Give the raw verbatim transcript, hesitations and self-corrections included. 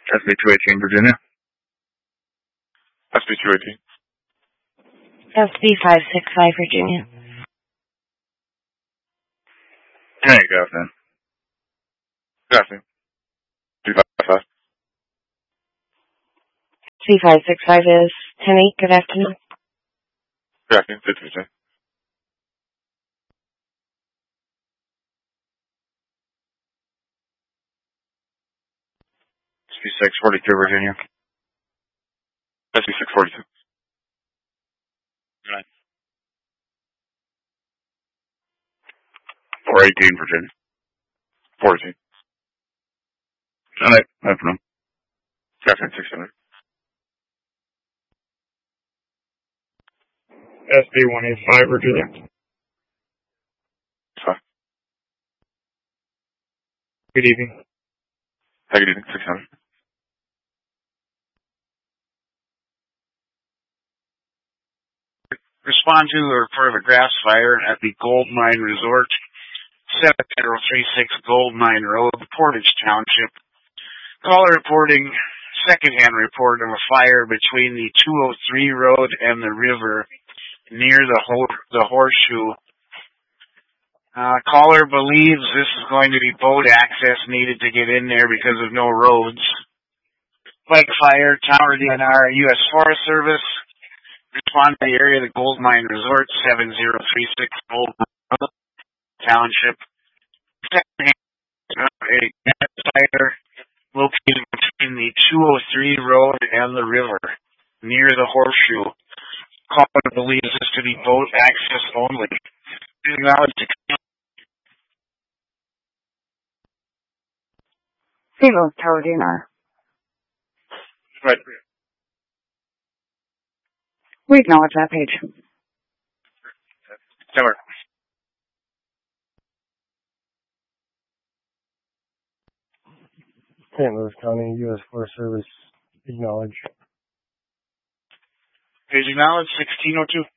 S B two eighteen, Virginia. S B two eighteen. S B five six five, Virginia. Hey, good afternoon. Good afternoon. two five five. S B five six five is ten eight, good afternoon. Good afternoon. Good to meet you. S B six forty-two, Virginia. S B six forty-two. Right. four eighteen, Virginia. four eighteen. All right, afternoon. Good afternoon. six hundred. S B one eighty-five, Virginia. Five. Good evening. Hi, good evening. six hundred. Respond to or report of a grass fire at the Gold Mine Resort, seven zero three six Gold Mine Road, Portage Township. Caller reporting secondhand report of a fire between the two oh three road and the river near the ho- the horseshoe. Uh, caller believes this is going to be boat access needed to get in there because of no roads. Like fire, Tower D N R, U S Forest Service. Respond to the area of the Gold Mine Resort, seven zero three six Gold Mine Township. A gas fire located between the two oh three road and the river, near the horseshoe. Caller believes this to be boat access only. Acknowledge the Zero, Tower D N R. Right. We acknowledge that page. Timber. Saint Louis County, U S Forest Service, acknowledge. page acknowledge sixteen oh two.